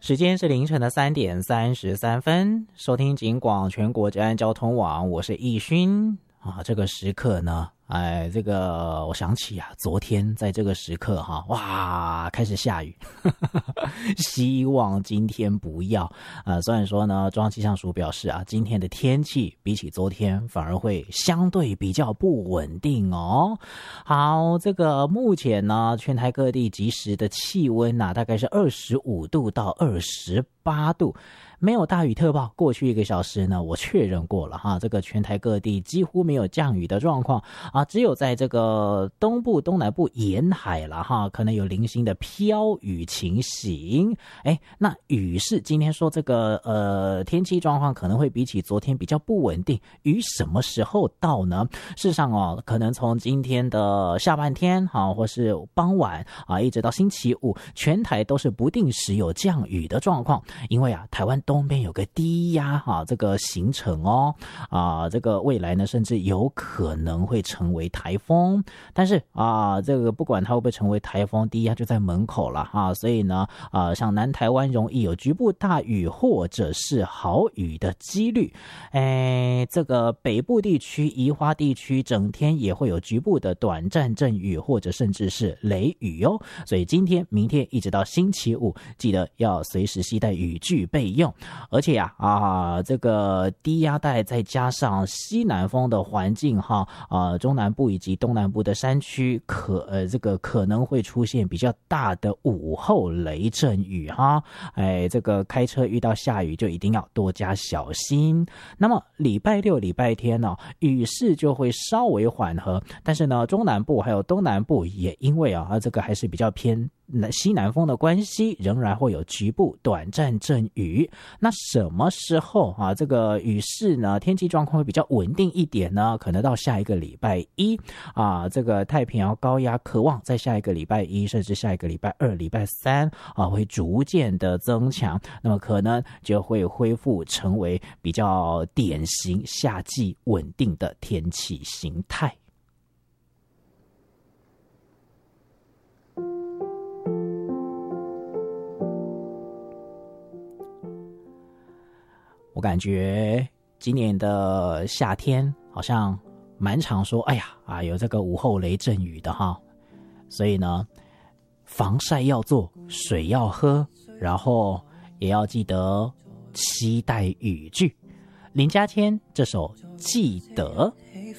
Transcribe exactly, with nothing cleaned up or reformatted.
时间是凌晨的三点三十三分，收听警广全国治安交通网，我是易勋啊。这个时刻呢，哎，这个我想起啊，昨天在这个时刻哈，哇，开始下雨，希望今天不要。呃，虽然说呢，中央气象署表示啊，今天的天气比起昨天反而会相对比较不稳定哦。好，这个目前呢，全台各地即时的气温啊，大概是二十五度到二十八度。没有大雨特报，过去一个小时呢，我确认过了哈，这个全台各地几乎没有降雨的状况啊，只有在这个东部、东南部沿海了哈，可能有零星的飘雨情形。哎，那雨是今天说这个呃天气状况可能会比起昨天比较不稳定，雨什么时候到呢？事实上哦，可能从今天的下半天哈，或是傍晚啊，一直到星期五，全台都是不定时有降雨的状况，因为啊，台湾东边有个低压哈，这个形成哦，啊，这个未来呢，甚至有可能会成为台风。但是啊，这个不管它会不会成为台风，低压就在门口了哈，所以呢，啊，像南台湾容易有局部大雨或者是豪雨的几率。哎，这个北部地区、宜花地区整天也会有局部的短暂阵雨或者甚至是雷雨哦。所以今天、明天一直到星期五，记得要随时携带雨具备用。而且呀、啊，啊，这个低压带再加上西南风的环境哈，啊，中南部以及东南部的山区可呃这个可能会出现比较大的午后雷阵雨哈，哎，这个开车遇到下雨就一定要多加小心。那么礼拜六、礼拜天呢、哦，雨势就会稍微缓和，但是呢，中南部还有东南部也因为啊，这个还是比较偏西南风的关系，仍然会有局部短暂阵雨。那什么时候啊，这个雨势呢，天气状况会比较稳定一点呢？可能到下一个礼拜一啊，这个太平洋高压渴望在下一个礼拜一，甚至下一个礼拜二、礼拜三啊，会逐渐的增强，那么可能就会恢复成为比较典型夏季稳定的天气形态。我感觉今年的夏天好像蛮常说，哎呀啊，有这个午后雷阵雨的哈，所以呢，防晒要做，水要喝，然后也要记得期待雨具。林嘉谦这首《记得》